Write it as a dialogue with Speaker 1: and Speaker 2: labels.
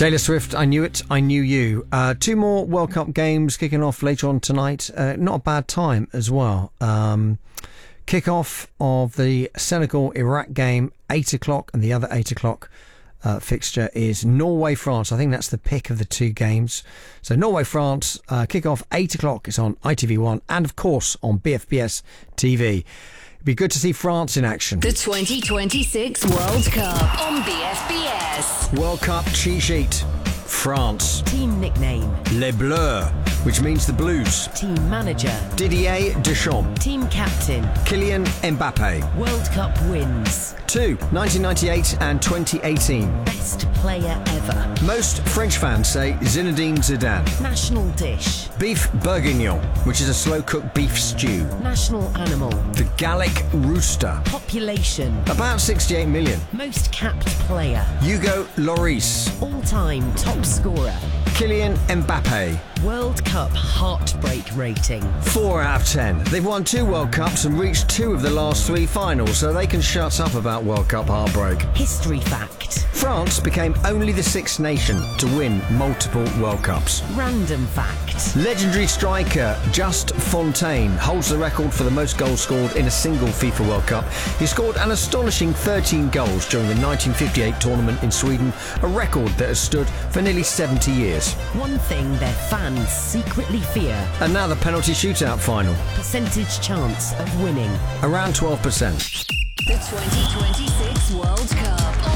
Speaker 1: Taylor Swift, I Knew It, I Knew You. Two more World Cup games kicking off later on tonight. Not a bad time as well. Kick-off of the Senegal-Iraq game, 8 o'clock, and the other 8 o'clock fixture is Norway-France. I think that's the pick of the two games. So Norway-France, kick-off 8 o'clock. It's on ITV1 and, of course, on BFBS TV. It'd be good to see France in action.
Speaker 2: The 2026 World Cup on BFBS.
Speaker 1: World Cup cheat sheet. France.
Speaker 3: Team nickname.
Speaker 1: Les Bleus, which means the Blues.
Speaker 3: Team manager.
Speaker 1: Didier Deschamps.
Speaker 3: Team captain.
Speaker 1: Kylian Mbappe.
Speaker 3: World Cup wins.
Speaker 1: 2. 1998 and 2018.
Speaker 3: Best player ever.
Speaker 1: Most French fans say Zinedine Zidane.
Speaker 3: National dish.
Speaker 1: Beef bourguignon, which is a slow-cooked beef stew.
Speaker 3: National animal.
Speaker 1: The Gallic rooster.
Speaker 3: Population.
Speaker 1: About 68 million.
Speaker 3: Most capped player.
Speaker 1: Hugo Lloris.
Speaker 3: All-time top scorer.
Speaker 1: Kylian Mbappe.
Speaker 3: World Cup heartbreak rating.
Speaker 1: 4 out of 10. They've won 2 World Cups and reached 2 of the last 3 finals, so they can shut up about World Cup heartbreak.
Speaker 3: History fact.
Speaker 1: France became only the 6th nation to win multiple World Cups.
Speaker 3: Random fact.
Speaker 1: Legendary striker Just Fontaine holds the record for the most goals scored in a single FIFA World Cup. He scored an astonishing 13 goals during the 1958 tournament in Sweden, a record that has stood for nearly 70 years.
Speaker 3: One thing their fans secretly fear.
Speaker 1: And now the penalty shootout final.
Speaker 3: Percentage chance of winning.
Speaker 1: Around 12%.
Speaker 2: The 2026 World Cup